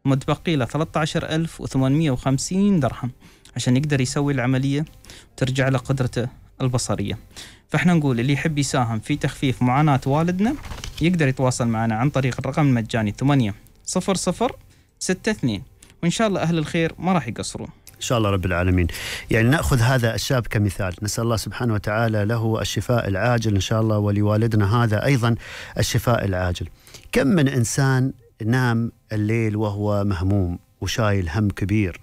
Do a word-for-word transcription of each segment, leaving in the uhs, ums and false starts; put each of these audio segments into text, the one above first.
متبقي له ثلاثة عشر ألف وثمانمئة وخمسين درهم عشان يقدر يسوي العملية وترجع له قدرته البصرية. فإحنا نقول اللي يحب يساهم في تخفيف معاناة والدنا يقدر يتواصل معنا عن طريق الرقم المجاني ثمانية صفر صفر ستة اثنين، وإن شاء الله أهل الخير ما راح يقصرون إن شاء الله رب العالمين. يعني نأخذ هذا الشاب كمثال، نسأل الله سبحانه وتعالى له الشفاء العاجل إن شاء الله، ولوالدنا هذا أيضا الشفاء العاجل. كم من إنسان نام الليل وهو مهموم وشايل هم كبير،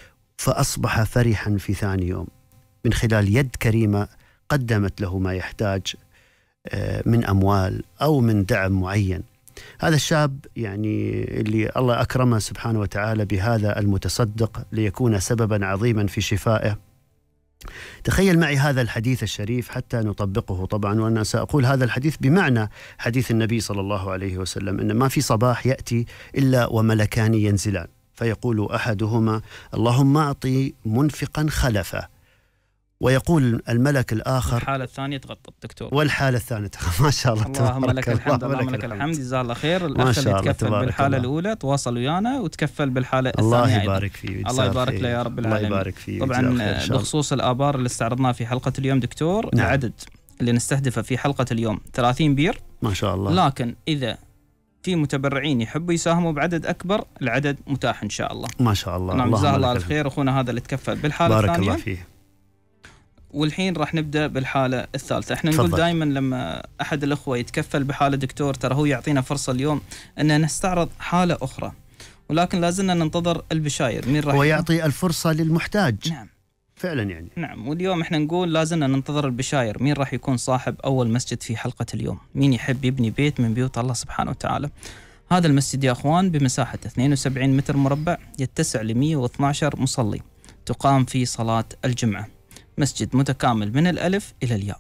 فأصبح فرحا في ثاني يوم من خلال يد كريمة قدمت له ما يحتاج من أموال أو من دعم معين. هذا الشاب يعني اللي الله أكرمه سبحانه وتعالى بهذا المتصدق ليكون سببا عظيما في شفائه. تخيل معي هذا الحديث الشريف حتى نطبقه طبعا، وأنا سأقول هذا الحديث بمعنى حديث النبي صلى الله عليه وسلم، إن ما في صباح يأتي إلا وملكان ينزلان فيقول أحدهما اللهم أعطي منفقا خلفا، ويقول الملك الآخر الحالة الثانية تغطى الدكتور، والحالة الثانية ما شاء الله اللهم لك الحمد اللهم لك الحمد. جزاه الله خير. الأخ اللي تكفل بالحالة الله. الأولى تواصل ويانا وتكفل بالحالة الله الثانية. الله يبارك فيه، الله يبارك له يا رب العالمين. الله يبارك فيه. طبعا بخصوص الآبار اللي استعرضناه في حلقة اليوم دكتور، نعم. العدد اللي نستهدفه في حلقة اليوم ثلاثين بير ما شاء الله، لكن إذا في متبرعين يحبوا يساهموا بعدد أكبر العدد متاح إن شاء الله. ما شاء الله. نعم جزاه الله الخير أخونا هذا اللي تكفل بالحالة بارك الثانية. الله فيه. والحين راح نبدأ بالحالة الثالثة. احنا نقول دائما لما أحد الأخوة يتكفل بحالة دكتور ترى هو يعطينا فرصة اليوم أن نستعرض حالة أخرى، ولكن لازلنا ننتظر البشاير مين راح هو يعطي الفرصة للمحتاج. نعم فعلا يعني. نعم. واليوم احنا نقول لازلنا ننتظر البشاير مين راح يكون صاحب أول مسجد في حلقة اليوم، مين يحب يبني بيت من بيوت الله سبحانه وتعالى. هذا المسجد يا أخوان بمساحة اثنين وسبعين متر مربع يتسع ل مئة واثني عشر مصلي، تقام فيه صلاة الجمعة. مسجد متكامل من الألف إلى الياء.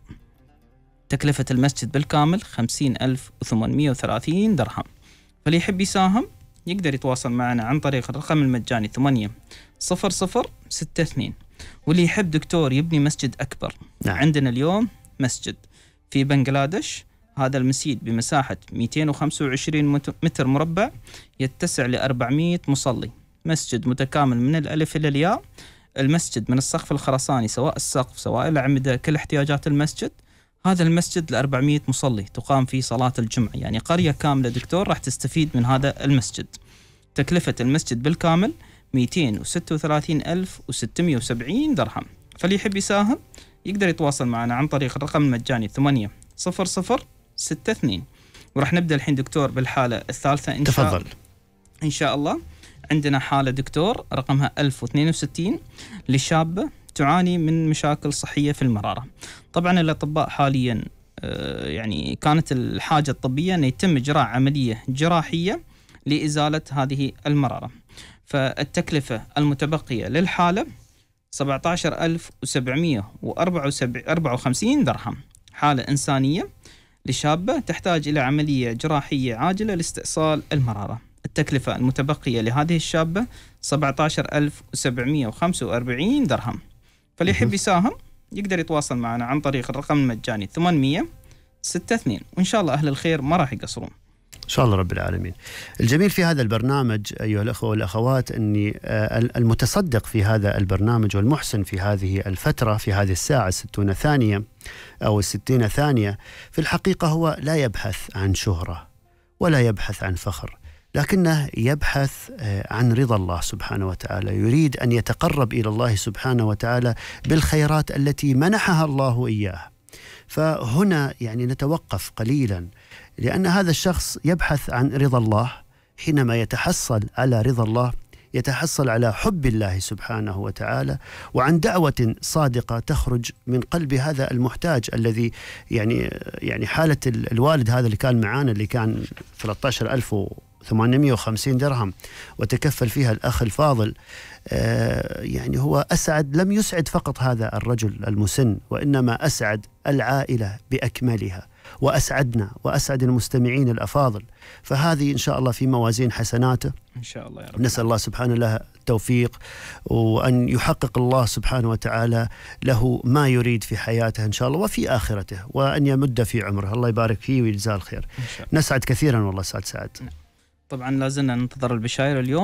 تكلفة المسجد بالكامل خمسين ألف وثمانمئة وثلاثين درهم. فاللي يحب يساهم يقدر يتواصل معنا عن طريق الرقم المجاني ثمانية صفر صفر ستة اثنين. واللي يحب دكتور يبني مسجد أكبر، نعم. عندنا اليوم مسجد في بنغلاديش، هذا المسجد بمساحة مئتين وخمسة وعشرين متر مربع يتسع ل أربعمئة مصلي، مسجد متكامل من الألف إلى الياء. المسجد من السقف الخرساني سواء السقف سواء الأعمدة كل احتياجات المسجد. هذا المسجد ل أربعمئة مصلي تقام فيه صلاة الجمعة، يعني قرية كاملة دكتور راح تستفيد من هذا المسجد. تكلفة المسجد بالكامل مئتين وستة وثلاثين ألف وستمئة وسبعين درهم. فاللي يحب يساهم يقدر يتواصل معنا عن طريق الرقم المجاني ثمانية صفر صفر ستة اثنين. وراح نبدأ الحين دكتور بالحالة الثالثة إن شاء الله. تفضل. إن شاء الله عندنا حالة دكتور رقمها ألف واثنين وستين لشابة تعاني من مشاكل صحية في المرارة. طبعا الأطباء حاليا يعني كانت الحاجة الطبية أن يتم إجراء عملية جراحية لإزالة هذه المرارة. فالتكلفة المتبقية للحالة سبعة عشر ألف وسبعمئة وأربعة وخمسين درهم. حالة إنسانية لشابة تحتاج إلى عملية جراحية عاجلة لاستئصال المرارة. التكلفة المتبقية لهذه الشابة سبعة عشر ألف وسبعمئة وخمسة وأربعين درهم. فاللي يحب يساهم يقدر يتواصل معنا عن طريق الرقم المجاني ثمانمئة ستة اثنين، وإن شاء الله أهل الخير ما راح يقصرون إن شاء الله رب العالمين. الجميل في هذا البرنامج أيها الأخوة والأخوات أني المتصدق في هذا البرنامج والمحسن في هذه الفترة في هذه الساعة ستون ثانية أو الستين ثانية في الحقيقة هو لا يبحث عن شهرة ولا يبحث عن فخر، لكنه يبحث عن رضا الله سبحانه وتعالى، يريد أن يتقرب إلى الله سبحانه وتعالى بالخيرات التي منحها الله إياه. فهنا يعني نتوقف قليلا، لأن هذا الشخص يبحث عن رضا الله. حينما يتحصل على رضا الله يتحصل على حب الله سبحانه وتعالى وعن دعوة صادقة تخرج من قلب هذا المحتاج الذي يعني يعني حالة الوالد هذا اللي كان معانا اللي كان ثلاثة عشر ألف وثمانمئة وخمسين درهم وتكفل فيها الأخ الفاضل. آه يعني هو أسعد، لم يسعد فقط هذا الرجل المسن، وإنما أسعد العائلة بأكملها، وأسعدنا وأسعد المستمعين الأفاضل. فهذه إن شاء الله في موازين حسناته إن شاء الله يا رب. نسأل الله سبحانه له التوفيق، وأن يحقق الله سبحانه وتعالى له ما يريد في حياته إن شاء الله وفي آخرته، وأن يمد في عمره. الله يبارك فيه ويجزاه الخير. نسعد كثيرا والله. سعد سعد. طبعا لازلنا ننتظر البشاير اليوم.